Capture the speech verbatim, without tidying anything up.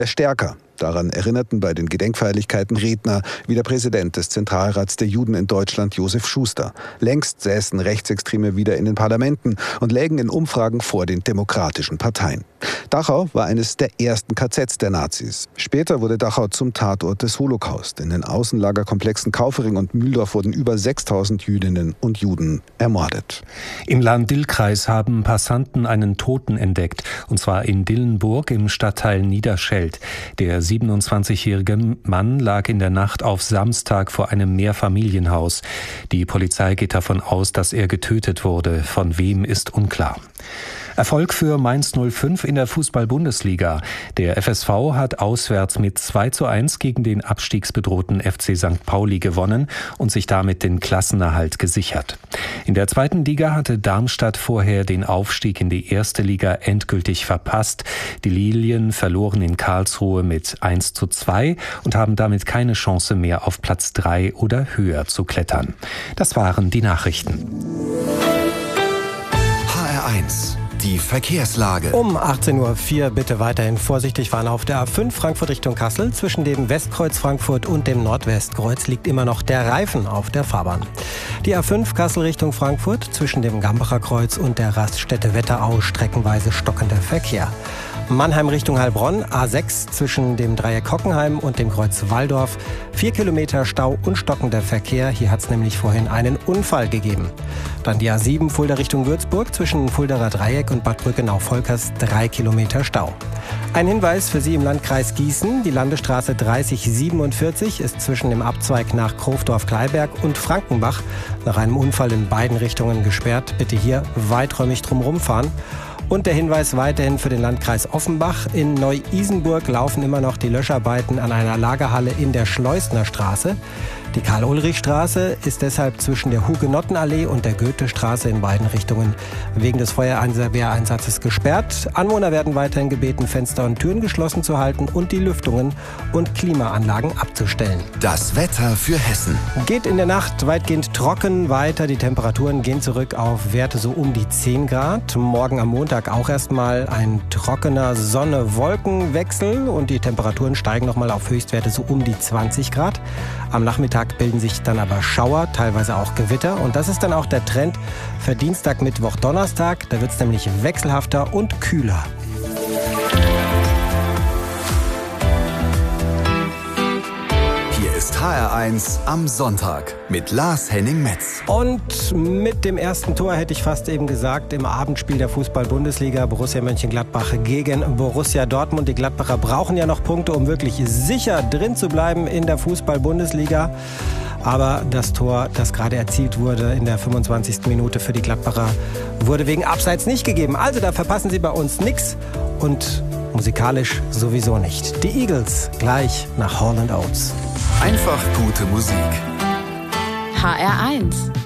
stärker. Daran erinnerten bei den Gedenkfeierlichkeiten Redner wie der Präsident des Zentralrats der Juden in Deutschland, Josef Schuster. Längst säßen Rechtsextreme wieder in den Parlamenten und lägen in Umfragen vor den demokratischen Parteien. Dachau war eines der ersten K Zs der Nazis. Später wurde Dachau zum Tatort des Holocaust. In den Außenlagerkomplexen Kaufering und Mühldorf wurden über sechstausend Jüdinnen und Juden ermordet. Im Lahn-Dill-Kreis haben Passanten einen Toten entdeckt, und zwar in Dillenburg im Stadtteil Niederscheld. Der siebenundzwanzigjährige Mann lag in der Nacht auf Samstag vor einem Mehrfamilienhaus. Die Polizei geht davon aus, dass er getötet wurde. Von wem ist unklar. Erfolg für Mainz null fünf in der Fußball-Bundesliga. Der F S V hat auswärts mit zwei zu eins gegen den abstiegsbedrohten F C Sankt Pauli gewonnen und sich damit den Klassenerhalt gesichert. In der zweiten Liga hatte Darmstadt vorher den Aufstieg in die erste Liga endgültig verpasst. Die Lilien verloren in Karlsruhe mit eins zu zwei und haben damit keine Chance mehr, auf Platz drei oder höher zu klettern. Das waren die Nachrichten. H R eins. Die Verkehrslage. Um achtzehn Uhr vier bitte weiterhin vorsichtig fahren auf der A fünf Frankfurt Richtung Kassel. Zwischen dem Westkreuz Frankfurt und dem Nordwestkreuz liegt immer noch der Reifen auf der Fahrbahn. Die A fünf Kassel Richtung Frankfurt zwischen dem Gambacher Kreuz und der Raststätte Wetterau streckenweise stockender Verkehr. Mannheim Richtung Heilbronn, A sechs zwischen dem Dreieck Hockenheim und dem Kreuz Walldorf. Vier Kilometer Stau und stockender Verkehr. Hier hat es nämlich vorhin einen Unfall gegeben. Dann die A sieben Fulda Richtung Würzburg zwischen Fuldaer Dreieck und Bad Brückenau-Volkers. Drei Kilometer Stau. Ein Hinweis für Sie im Landkreis Gießen. Die Landesstraße dreißig siebenundvierzig ist zwischen dem Abzweig nach Krofdorf-Kleiberg und Frankenbach nach einem Unfall in beiden Richtungen gesperrt. Bitte hier weiträumig drumherum fahren. Und der Hinweis weiterhin für den Landkreis Offenbach. In Neu-Isenburg laufen immer noch die Löscharbeiten an einer Lagerhalle in der Schleusner Straße. Die Karl-Ulrich-Straße ist deshalb zwischen der Hugenottenallee und der Goethestraße in beiden Richtungen wegen des Feuerwehreinsatzes gesperrt. Anwohner werden weiterhin gebeten, Fenster und Türen geschlossen zu halten und die Lüftungen und Klimaanlagen abzustellen. Das Wetter für Hessen. Geht in der Nacht weitgehend trocken weiter. Die Temperaturen gehen zurück auf Werte so um die zehn Grad. Morgen am Montag auch erstmal ein trockener Sonne-Wolken-Wechsel und die Temperaturen steigen nochmal auf Höchstwerte so um die zwanzig Grad. Am Nachmittag bilden sich dann aber Schauer, teilweise auch Gewitter. Und das ist dann auch der Trend für Dienstag, Mittwoch, Donnerstag. Da wird es nämlich wechselhafter und kühler. Hier ist H R eins am Sonntag mit Lars Henning Metz. Und mit dem ersten Tor hätte ich fast eben gesagt, im Abendspiel der Fußball-Bundesliga Borussia Mönchengladbach gegen Borussia Dortmund. Die Gladbacher brauchen ja noch Punkte, um wirklich sicher drin zu bleiben in der Fußball-Bundesliga. Aber das Tor, das gerade erzielt wurde in der fünfundzwanzigsten Minute für die Gladbacher, wurde wegen Abseits nicht gegeben. Also da verpassen sie bei uns nichts und musikalisch sowieso nicht. Die Eagles gleich nach Hall and Oates. Einfach gute Musik. H R eins